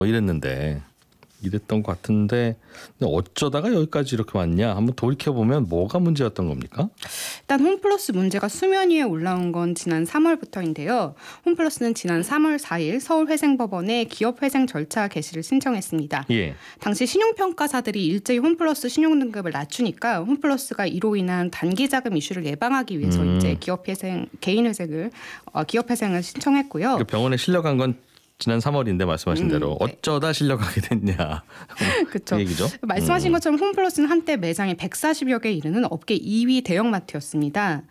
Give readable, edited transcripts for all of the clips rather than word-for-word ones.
이랬는데 이랬던 것 같은데 근데 어쩌다가 여기까지 이렇게 왔냐 한번 돌이켜보면 뭐가 문제였던 겁니까? 일단 홈플러스 문제가 수면 위에 올라온 건 지난 3월부터인데요. 홈플러스는 지난 3월 4일 서울회생법원에 기업회생 절차 개시를 신청했습니다. 예. 당시 신용평가사들이 일제히 홈플러스 신용등급을 낮추니까 홈플러스가 이로 인한 단기자금 이슈를 예방하기 위해서 이제 기업회생을 신청했고요. 그 병원에 실려간 건 지난 3월인데 말씀하신 대로 네. 어쩌다 실려가게 됐냐. 그렇죠. 그 얘기죠. 말씀하신 것처럼 홈플러스는 한때 매장이 140여 개 이르는 업계 2위 대형마트였습니다.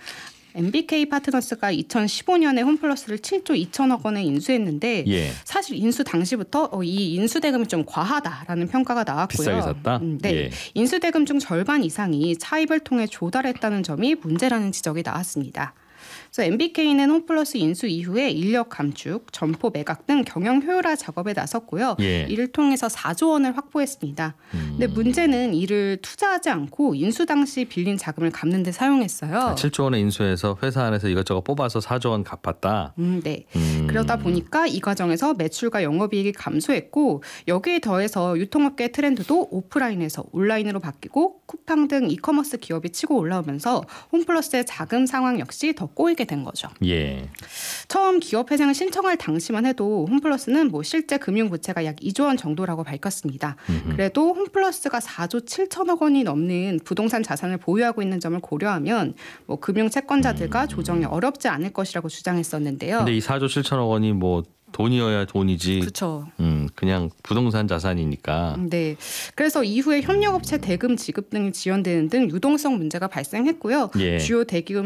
MBK 파트너스가 2015년에 홈플러스를 7조 2천억 원에 인수했는데 예. 사실 인수 당시부터 이 인수대금이 좀 과하다라는 평가가 나왔고요. 비싸게 샀다? 네. 예. 인수대금 중 절반 이상이 차입을 통해 조달했다는 점이 문제라는 지적이 나왔습니다. 그래서 MBK는 홈플러스 인수 이후에 인력 감축, 점포 매각 등 경영 효율화 작업에 나섰고요. 예. 이를 통해서 4조 원을 확보했습니다. 근데 문제는 이를 투자하지 않고 인수 당시 빌린 자금을 갚는 데 사용했어요. 7조 원에 인수해서 회사 안에서 이것저것 뽑아서 4조 원 갚았다. 네. 그러다 보니까 이 과정에서 매출과 영업이익이 감소했고 여기에 더해서 유통업계 트렌드도 오프라인에서 온라인으로 바뀌고 쿠팡 등 이커머스 기업이 치고 올라오면서 홈플러스의 자금 상황 역시 더 꼬이게 된 거죠. 예. 처음 기업회생을 신청할 당시만 해도 홈플러스는 실제 금융부채가 약 2조 원 정도라고 밝혔습니다. 그래도 홈플러스가 4조 7천억 원이 넘는 부동산 자산을 보유하고 있는 점을 고려하면 금융채권자들과 조정이 어렵지 않을 것이라고 주장했었는데요. 근데 이 4조 7천억 원이 돈이어야 돈이지. 그렇죠. 그냥 부동산 자산이니까. 네. 그래서 이후에 협력업체 대금 지급 등이 지연되는 등 유동성 문제가 발생했고요. 예. 주요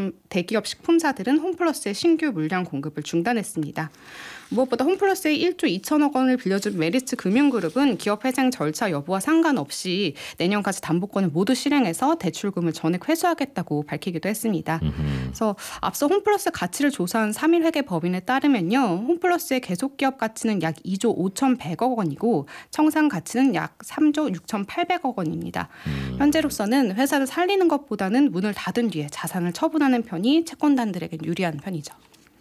대기업 식품사들은 홈플러스의 신규 물량 공급을 중단했습니다. 무엇보다 홈플러스의 1조 2천억 원을 빌려준 메리츠 금융그룹은 기업회생 절차 여부와 상관없이 내년까지 담보권을 모두 실행해서 대출금을 전액 회수하겠다고 밝히기도 했습니다. 그래서 앞서 홈플러스 가치를 조사한 3일 회계 법인에 따르면요. 홈플러스의 계속기업 가치는 약 2조 5,100억 원이고 청산 가치는 약 3조 6,800억 원입니다. 현재로서는 회사를 살리는 것보다는 문을 닫은 뒤에 자산을 처분하는 편이 채권단들에게 유리한 편이죠.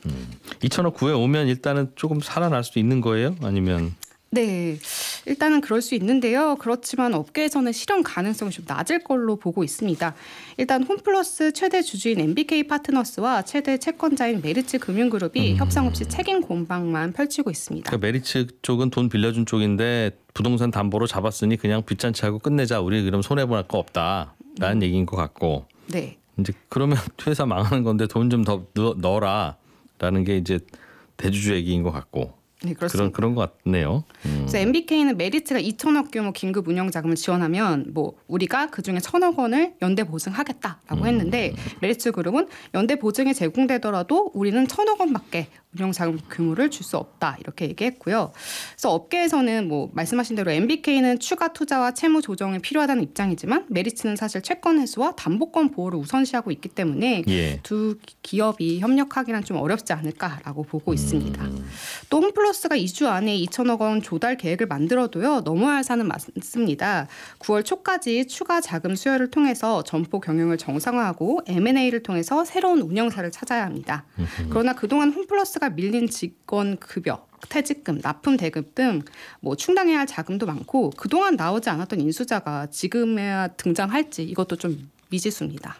2천억 구해 오면 일단은 조금 살아날 수도 있는 거예요? 아니면? 네, 일단은 그럴 수 있는데요. 그렇지만 업계에서는 실현 가능성이 좀 낮을 걸로 보고 있습니다. 일단 홈플러스 최대 주주인 MBK 파트너스와 최대 채권자인 메리츠 금융그룹이 협상 없이 책임 공방만 펼치고 있습니다. 그러니까 메리츠 쪽은 돈 빌려준 쪽인데 부동산 담보로 잡았으니 그냥 빚잔치하고 끝내자. 우리 그럼 손해볼 거 없다라는 얘기인 것 같고. 네. 이제 그러면 회사 망하는 건데 돈 좀 더 넣어라라는 게 이제 대주주 얘기인 것 같고. 네, 그렇습니다. 그런 것 같네요. 그래서 MBK는 메리츠가 2천억 규모 긴급 운영 자금을 지원하면 우리가 그중에 1,000억 원을 연대 보증하겠다라고 했는데 메리츠 그룹은 연대 보증이 제공되더라도 우리는 1,000억 원밖에 운영 자금 규모를 줄 수 없다 이렇게 얘기했고요. 그래서 업계에서는 말씀하신 대로 MBK는 추가 투자와 채무 조정이 필요하다는 입장이지만 메리츠는 사실 채권 회수와 담보권 보호를 우선시하고 있기 때문에 예. 두 기업이 협력하기는 좀 어렵지 않을까라고 보고 있습니다. 또 홈플러스가 2주 안에 2천억 원 조달 계획을 만들어도요. 넘어야 할 산은 많습니다. 9월 초까지 추가 자금 수혈을 통해서 점포 경영을 정상화하고 M&A를 통해서 새로운 운영사를 찾아야 합니다. 그러나 그동안 홈플러스가 밀린 직원 급여, 퇴직금, 납품 대급 등 충당해야 할 자금도 많고 그동안 나오지 않았던 인수자가 지금에야 등장할지 이것도 좀 미지수입니다.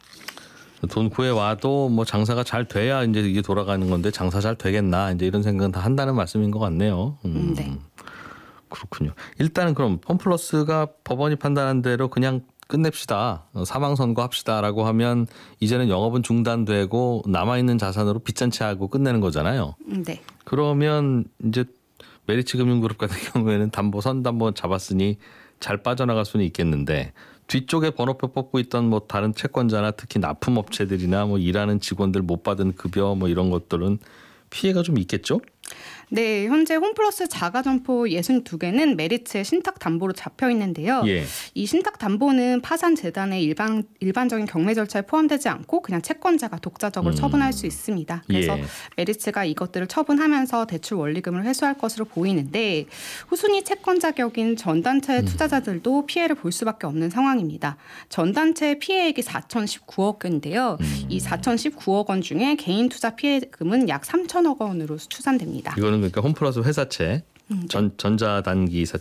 돈 구해와도 장사가 잘 돼야 이제 이게 돌아가는 건데 장사 잘 되겠나 이제 이런 생각은 다 한다는 말씀인 것 같네요. 네. 그렇군요. 일단은 그럼 홈플러스가 법원이 판단한 대로 그냥 끝냅시다. 사망 선고합시다라고 하면 이제는 영업은 중단되고 남아있는 자산으로 빚잔치하고 끝내는 거잖아요. 네. 그러면 이제 메리츠 금융그룹 같은 경우에는 선담보 잡았으니 잘 빠져나갈 수는 있겠는데 뒤쪽에 번호표 뽑고 있던 다른 채권자나 특히 납품업체들이나 일하는 직원들 못 받은 급여 이런 것들은 피해가 좀 있겠죠? 네, 현재 홈플러스 자가점포 62개는 메리츠의 신탁담보로 잡혀 있는데요. 예. 이 신탁담보는 파산재단의 일반적인 경매 절차에 포함되지 않고 그냥 채권자가 독자적으로 처분할 수 있습니다. 그래서 예. 메리츠가 이것들을 처분하면서 대출 원리금을 회수할 것으로 보이는데 후순위 채권자 격인 전단체 투자자들도 피해를 볼 수밖에 없는 상황입니다. 전단체의 피해액이 4,019억 원인데요. 이 4,019억 원 중에 개인 투자 피해금은 약 3,000억 원으로 추산됩니다. 이거는 그러니까 홈플러스 회사채 전자단기